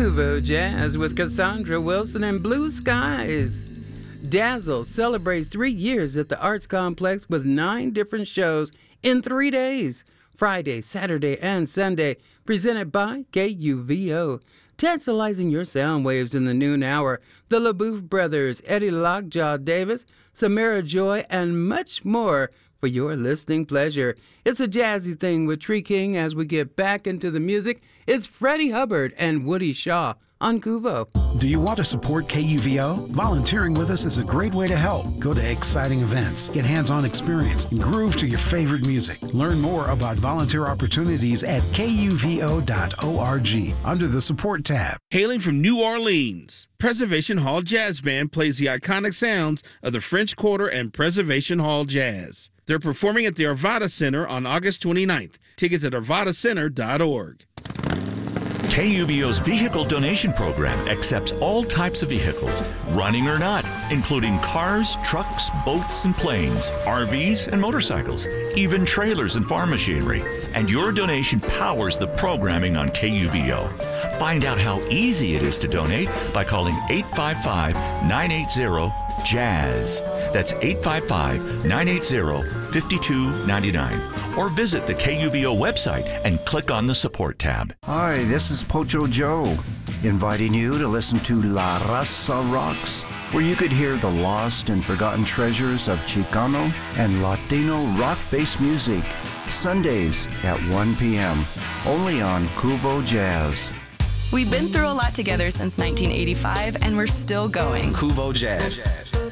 Kuvo Jazz with Cassandra Wilson and Blue Skies. Dazzle celebrates 3 years at the Arts Complex with 9 different shows in 3 days, Friday, Saturday, and Sunday, presented by KUVO. Tantalizing your sound waves in the noon hour, the LaBouffe Brothers, Eddie Lockjaw Davis, Samara Joy, and much more for your listening pleasure. It's a jazzy thing with Tree King as we get back into the music. It's Freddie Hubbard and Woody Shaw on Kuvo. Do you want to support KUVO? Volunteering with us is a great way to help. Go to exciting events, get hands-on experience, and groove to your favorite music. Learn more about volunteer opportunities at kuvo.org under the support tab. Hailing from New Orleans, Preservation Hall Jazz Band plays the iconic sounds of the French Quarter and Preservation Hall Jazz. They're performing at the Arvada Center on August 29th. Tickets at arvadacenter.org. KUVO's vehicle donation program accepts all types of vehicles, running or not, including cars, trucks, boats, and planes, RVs, and motorcycles, even trailers and farm machinery. And your donation powers the programming on KUVO. Find out how easy it is to donate by calling 855-980-JAZZ. That's 855-980-5299. Or visit the KUVO website and click on the support tab. Hi, this is Pocho Joe, inviting you to listen to La Raza Rocks, where you could hear the lost and forgotten treasures of Chicano and Latino rock-based music, Sundays at 1 p.m., only on Kuvo Jazz. We've been through a lot together since 1985, and we're still going. Kuvo Jazz.